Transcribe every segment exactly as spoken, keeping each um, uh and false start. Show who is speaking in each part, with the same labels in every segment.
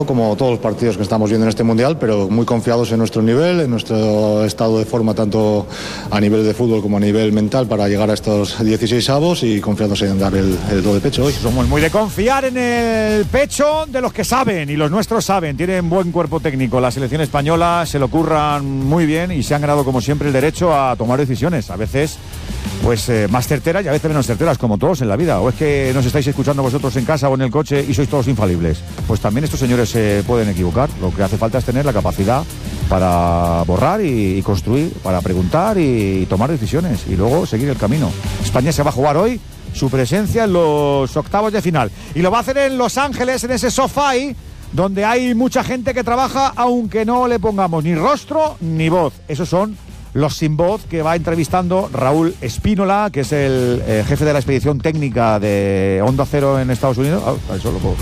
Speaker 1: Como todos los partidos que estamos viendo en este Mundial, pero muy confiados en nuestro nivel, en nuestro estado de forma tanto a nivel de fútbol como a nivel mental para llegar a estos dieciséis avos y confiados en dar el, el do de pecho hoy.
Speaker 2: Somos muy de confiar en el pecho de los que saben, y los nuestros saben, tienen buen cuerpo técnico. La selección española se lo curran muy bien y se han ganado como siempre el derecho a tomar decisiones, a veces pues eh, más certeras y a veces menos certeras, como todos en la vida. ¿O es que nos estáis escuchando vosotros en casa o en el coche y sois todos infalibles? Pues también estos señores se pueden equivocar. Lo que hace falta es tener la capacidad para borrar y, y construir, para preguntar y, y tomar decisiones y luego seguir el camino. España se va a jugar hoy su presencia en los octavos de final y lo va a hacer en Los Ángeles, en ese sofá ahí, donde hay mucha gente que trabaja, aunque no le pongamos ni rostro ni voz. Esos son los sin voz que va entrevistando Raúl Espínola, que es el eh, jefe de la expedición técnica de Onda Cero en Estados Unidos. Ah, eso lo puedo.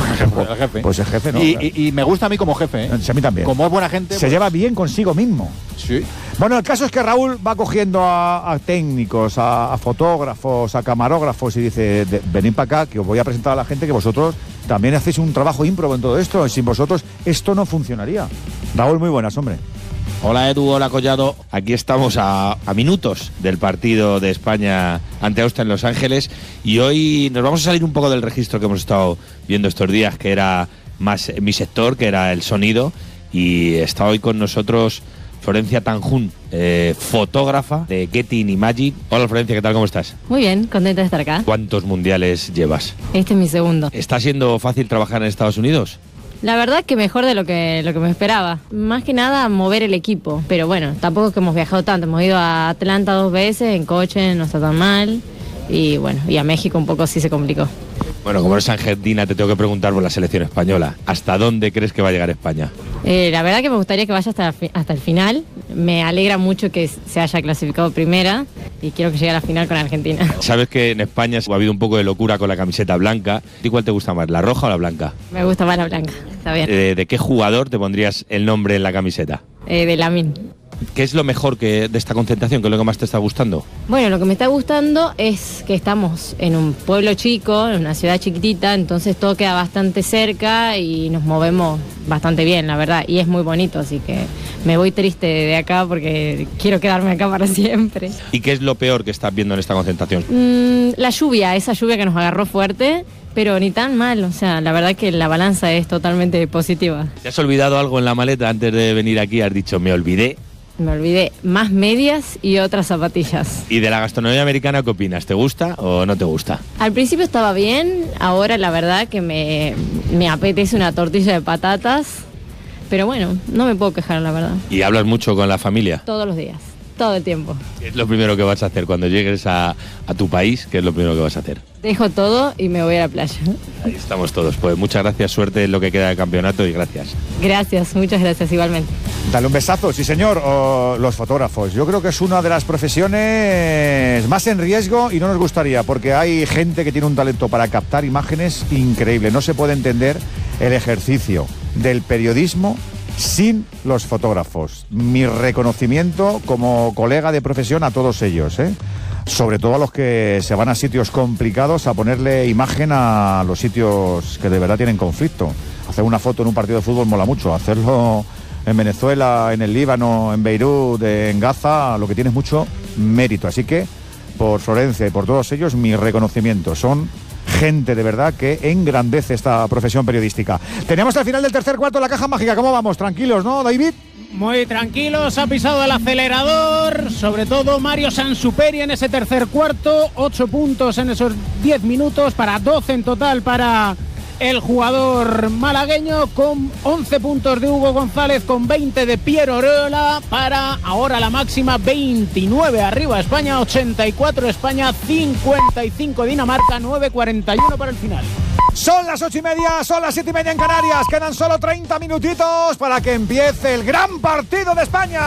Speaker 3: El jefe.
Speaker 2: Pues es jefe, ¿no?
Speaker 3: Y, y, y me gusta a mí como jefe, ¿eh?
Speaker 2: Sí, a mí también.
Speaker 3: Como es buena gente.
Speaker 2: Se
Speaker 3: pues...
Speaker 2: lleva bien consigo mismo.
Speaker 3: Sí.
Speaker 2: Bueno, el caso es que Raúl va cogiendo a, a técnicos, a, a fotógrafos, a camarógrafos y dice, de, venid para acá que os voy a presentar a la gente que vosotros también hacéis un trabajo ímprobo en todo esto. Sin vosotros esto no funcionaría. Raúl, muy buenas, hombre.
Speaker 4: Hola Edu, hola Collado. Aquí estamos a, a minutos del partido de España ante Austria en Los Ángeles y hoy nos vamos a salir un poco del registro que hemos estado viendo estos días, que era más mi sector, que era el sonido, y está hoy con nosotros Florencia Tanjún, eh, fotógrafa de Getting Image. Hola Florencia, ¿qué tal? ¿Cómo estás?
Speaker 5: Muy bien, contenta de estar acá.
Speaker 4: ¿Cuántos mundiales llevas?
Speaker 5: Este es mi segundo.
Speaker 4: ¿Está siendo fácil trabajar en Estados Unidos?
Speaker 5: La verdad que mejor de lo que lo que me esperaba. Más que nada mover el equipo. Pero bueno, tampoco es que hemos viajado tanto. Hemos ido a Atlanta dos veces en coche, no está tan mal. Y bueno, y a México un poco sí se complicó.
Speaker 4: Bueno, como eres argentina, te tengo que preguntar por la selección española. ¿Hasta dónde crees que va a llegar España?
Speaker 5: Eh, la verdad que me gustaría que vaya hasta, hasta el final. Me alegra mucho que se haya clasificado primera y quiero que llegue a la final con Argentina.
Speaker 4: Sabes que en España ha habido un poco de locura con la camiseta blanca. ¿Y cuál te gusta más, la roja o la blanca?
Speaker 5: Me gusta más la blanca, está bien.
Speaker 4: Eh, ¿De qué jugador te pondrías el nombre en la camiseta?
Speaker 5: Eh, de Lamine.
Speaker 4: ¿Qué es lo mejor que de esta concentración? ¿Qué es lo que más te está gustando?
Speaker 5: Bueno, lo que me está gustando es que estamos en un pueblo chico, en una ciudad chiquitita, entonces todo queda bastante cerca y nos movemos bastante bien, la verdad, y es muy bonito, así que me voy triste de acá porque quiero quedarme acá para siempre.
Speaker 4: ¿Y qué es lo peor que estás viendo en esta concentración?
Speaker 5: Mm, la lluvia, esa lluvia que nos agarró fuerte, pero ni tan mal, o sea, la verdad que la balanza es totalmente positiva.
Speaker 4: ¿Te has olvidado algo en la maleta antes de venir aquí? Has dicho, me olvidé.
Speaker 5: Me olvidé, más medias y otras zapatillas.
Speaker 4: ¿Y de la gastronomía americana qué opinas? ¿Te gusta o no te gusta?
Speaker 5: Al principio estaba bien, ahora la verdad que me, me apetece una tortilla de patatas, pero bueno, no me puedo quejar, la verdad.
Speaker 4: ¿Y hablas mucho con la familia?
Speaker 5: Todos los días, todo el tiempo.
Speaker 4: ¿Qué es lo primero que vas a hacer cuando llegues a, a tu país? ¿Qué es lo primero que vas a hacer?
Speaker 5: Dejo todo y me voy a la playa.
Speaker 4: Ahí estamos todos. Pues muchas gracias, suerte en lo que queda del campeonato y gracias.
Speaker 5: Gracias, muchas gracias igualmente.
Speaker 2: Dale un besazo, sí señor. O los fotógrafos. Yo creo que es una de las profesiones más en riesgo y no nos gustaría, porque hay gente que tiene un talento para captar imágenes increíble. No se puede entender el ejercicio del periodismo sin los fotógrafos. Mi reconocimiento como colega de profesión a todos ellos, ¿eh? Sobre todo a los que se van a sitios complicados a ponerle imagen a los sitios que de verdad tienen conflicto. Hacer una foto en un partido de fútbol mola mucho. Hacerlo en Venezuela, en el Líbano, en Beirut, en Gaza, lo que tiene es mucho mérito. Así que, por Florencia y por todos ellos, mi reconocimiento. Son gente de verdad que engrandece esta profesión periodística. Tenemos al final del tercer cuarto la caja mágica. ¿Cómo vamos? Tranquilos, ¿no, David?
Speaker 6: Muy tranquilos, ha pisado el acelerador, sobre todo Mario Sansuperi en ese tercer cuarto, ocho puntos en esos diez minutos para doce en total para el jugador malagueño, con once puntos de Hugo González, con veinte de Piero Oreola, para ahora la máxima veintinueve arriba España, ochenta y cuatro España, cincuenta y cinco Dinamarca, nueve cuarenta y uno para el final.
Speaker 2: Son las ocho y media, son las siete y media en Canarias. Quedan solo treinta minutitos para que empiece el gran partido de España.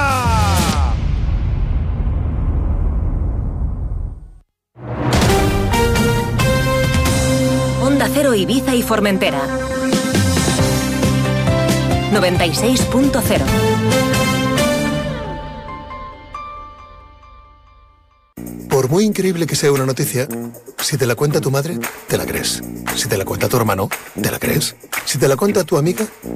Speaker 7: Onda Cero Ibiza y Formentera. noventa y seis punto cero.
Speaker 8: Por muy increíble que sea una noticia, si te la cuenta tu madre, te la crees. Si te la cuenta tu hermano, te la crees. Si te la cuenta tu amiga,